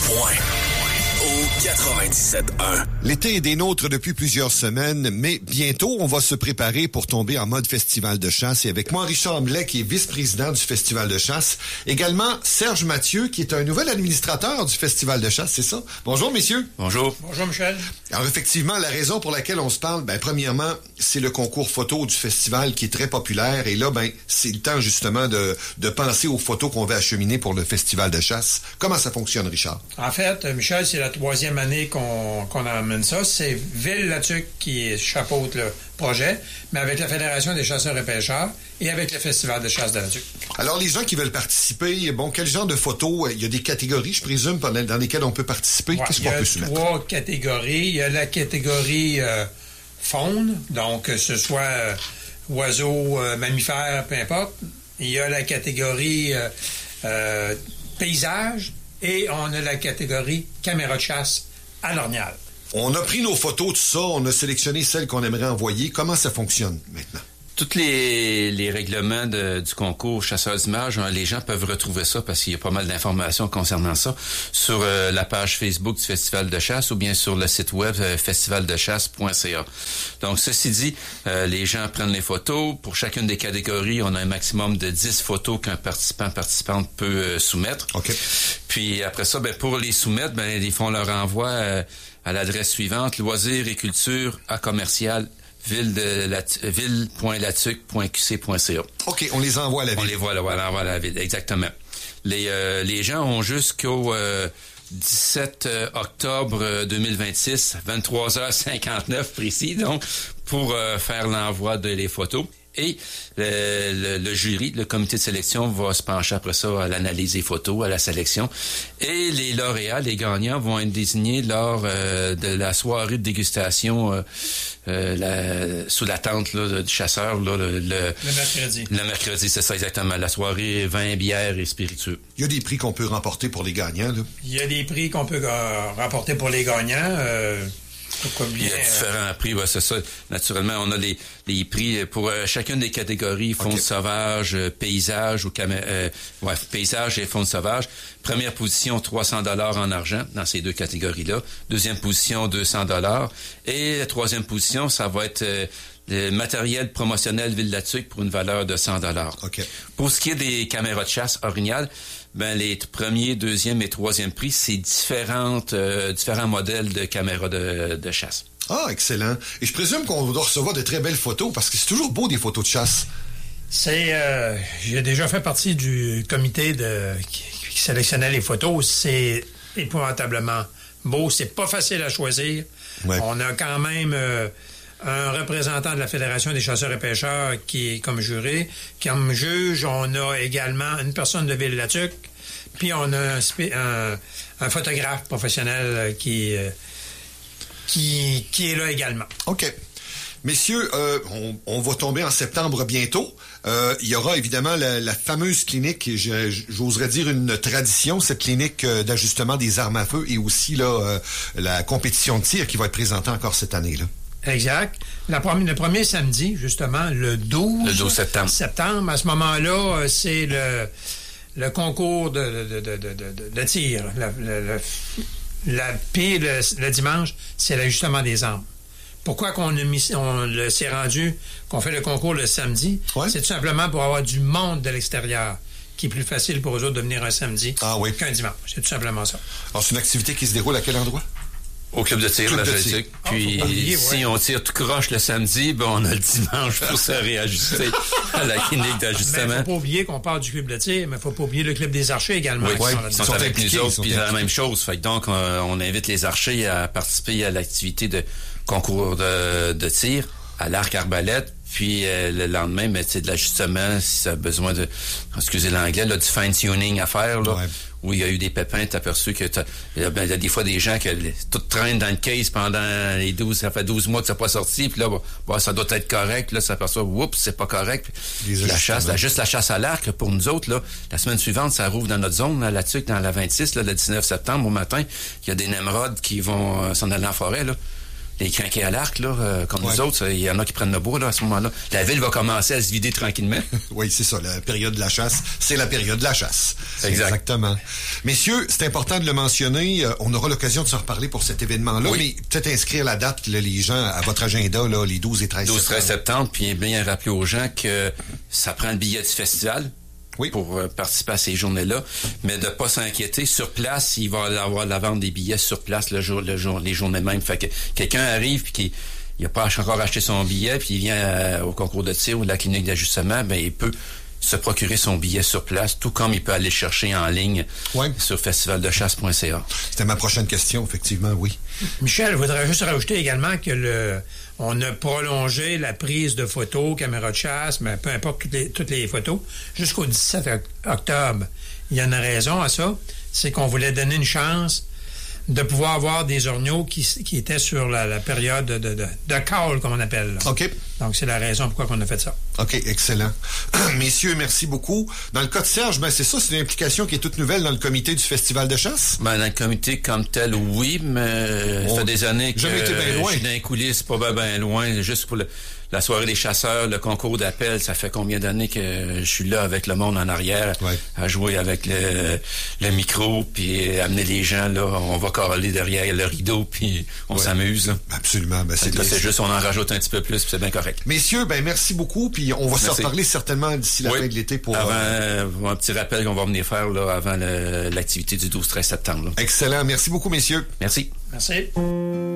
Au 97.1. L'été est des nôtres depuis plusieurs semaines, mais bientôt, on va se préparer pour tomber en mode festival de chasse. Et avec moi, Richard Blais, qui est vice-président du festival de chasse. Également, Serge Mathieu, qui est un nouvel administrateur du festival de chasse, c'est ça? Bonjour, messieurs. Bonjour. Bonjour, Michel. Alors, effectivement, la raison pour laquelle on se parle, premièrement, c'est le concours photo du festival qui est très populaire. Et là, c'est le temps, justement, de penser aux photos qu'on va acheminer pour le festival de chasse. Comment ça fonctionne, Richard? En fait, Michel, c'est la troisième année qu'on emmène ça. C'est Ville-Latuc qui chapeaute le projet, mais avec la Fédération des chasseurs et pêcheurs et avec le Festival de chasse de Latuc. Alors, les gens qui veulent participer, quel genre de photos? Il y a des catégories, je présume, dans lesquelles on peut participer. Ouais, qu'est-ce qu'on peut soumettre? Il y a 3 catégories. Il y a la catégorie faune, donc que ce soit oiseaux, mammifères, peu importe. Il y a la catégorie paysage. Et on a la catégorie caméra de chasse à l'Ornial. On a pris nos photos de ça, on a sélectionné celles qu'on aimerait envoyer. Comment ça fonctionne maintenant? Tous les règlements du concours chasseurs d'images, les gens peuvent retrouver ça parce qu'il y a pas mal d'informations concernant ça sur la page Facebook du Festival de chasse ou bien sur le site web festivaldechasse.ca. Donc, ceci dit, les gens prennent les photos. Pour chacune des catégories, on a un maximum de 10 photos qu'un participante peut soumettre. OK. Puis après ça, pour les soumettre, ils font leur envoi à l'adresse suivante, loisirs et culture à commercial ville.latuc.qc.ca. OK, on les envoie à la ville. On les voit là, voilà, on envoie à la ville, exactement. Les gens ont jusqu'au 17 octobre 2026, 23h59 précis, donc, pour faire l'envoi des photos. Et le jury, le comité de sélection va se pencher après ça à l'analyse des photos, à la sélection. Et les lauréats, les gagnants vont être désignés lors de la soirée de dégustation sous la tente du chasseur. Le mercredi. Le mercredi, c'est ça exactement. La soirée vin, bière et spiritueux. Il y a des prix qu'on peut remporter pour les gagnants, là? Il y a des prix qu'on peut remporter pour les gagnants. Il y a différents prix, c'est ça. Naturellement, on a les prix pour chacune des catégories, faune sauvage, paysage ou paysage et faune sauvage. Première position, 300 $ en argent dans ces 2 catégories-là. Deuxième position, 200 $. Et la troisième position, ça va être le matériel promotionnel Ville-Latuc pour une valeur de 100 $. OK. Pour ce qui est des caméras de chasse orignales, les premiers, deuxième et troisième prix, c'est différents modèles de caméras de chasse. Ah, excellent. Et je présume qu'on doit recevoir de très belles photos parce que c'est toujours beau des photos de chasse. J'ai déjà fait partie du comité qui sélectionnait les photos. C'est épouvantablement beau. C'est pas facile à choisir. Ouais. On a quand même un représentant de la Fédération des chasseurs et pêcheurs qui est comme juré. Comme juge, on a également une personne de Ville-Latuc, puis on a un photographe professionnel qui est là également. OK. Messieurs, on va tomber en septembre bientôt. Il y aura évidemment la fameuse clinique, j'oserais dire une tradition, cette clinique d'ajustement des armes à feu et aussi la compétition de tir qui va être présentée encore cette année-là. Exact. Le premier samedi, justement, le 12 septembre. À ce moment-là, c'est le concours de tir. Puis le dimanche, c'est l'ajustement des armes. Pourquoi qu'on s'est rendu, qu'on fait le concours le samedi? Ouais. C'est tout simplement pour avoir du monde de l'extérieur, qui est plus facile pour eux autres de venir un samedi qu'un dimanche. C'est tout simplement ça. Alors, c'est une activité qui se déroule à quel endroit? Au club de tir, Puis, si on tire tout croche le samedi, on a le dimanche pour se réajuster à la clinique d'ajustement. Mais il ne faut pas oublier qu'on parle du club de tir, mais il ne faut pas oublier le club des archers également. Oui, ils sont avec nous autres, puis c'est la même chose. Fait que donc, on invite les archers à participer à l'activité de concours de tir à l'arc-arbalète. Puis le lendemain, c'est de l'ajustement, si ça a besoin de, excusez l'anglais, du fine-tuning à faire, là, où il y a eu des pépins, t'as aperçu que il y a des fois des gens qui tout traînent dans le case pendant ça fait 12 mois que ça n'a pas sorti, puis là, ça doit être correct, là, ça s'aperçoit, oups, c'est pas correct. La chasse à l'arc, pour nous autres, là, la semaine suivante, ça rouvre dans notre zone, là, là-dessus, dans la 26, là, le 19 septembre au matin, il y a des Nemrod qui vont s'en aller en forêt, là. les crinqués à l'arc, là, comme nous autres, il y en a qui prennent le bois, là, à ce moment-là. La ville va commencer à se vider tranquillement. Oui, c'est ça, la période de la chasse. C'est la période de la chasse. Exactement. Messieurs, c'est important de le mentionner. On aura l'occasion de se reparler pour cet événement-là, mais peut-être inscrire la date, là, les gens, à votre agenda, là, les 12 et 13 septembre. 12-13 septembre, puis bien rappeler aux gens que ça prend le billet du festival. Oui. Pour participer à ces journées-là, mais de pas s'inquiéter. Sur place, il va y avoir la vente des billets sur place les journées même. Fait que quelqu'un arrive puis il n'a pas encore acheté son billet, puis il vient au concours de tir ou de la clinique d'ajustement, ben il peut se procurer son billet sur place, tout comme il peut aller chercher en ligne sur festivaldechasse.ca. C'était ma prochaine question, effectivement, oui. Michel, je voudrais juste rajouter également que on a prolongé la prise de photos, caméra de chasse, mais peu importe toutes les photos, jusqu'au 17 octobre. Il y a une raison à ça, c'est qu'on voulait donner une chance de pouvoir avoir des orgnaux qui étaient sur la période de call, comme on appelle. Là. OK. Donc, c'est la raison pourquoi on a fait ça. OK, excellent. Messieurs, merci beaucoup. Dans le cas de Serge, c'est ça, c'est une implication qui est toute nouvelle dans le comité du Festival de chasse? Dans le comité comme tel, oui, mais ça fait des années que je suis dans les coulisses, pas bien loin, juste pour la soirée des chasseurs, le concours d'appel, ça fait combien d'années que je suis là avec le monde en arrière, à jouer avec le micro, puis amener les gens, là, on va corroler derrière le rideau, puis on s'amuse. Là. Absolument. C'est juste, on en rajoute un petit peu plus, puis c'est bien correct. Messieurs, merci beaucoup, puis on va se reparler certainement d'ici la fin de l'été pour... Avant, un petit rappel qu'on va venir faire là, avant l'activité du 12-13 septembre. Là. Excellent. Merci beaucoup, messieurs. Merci. Merci.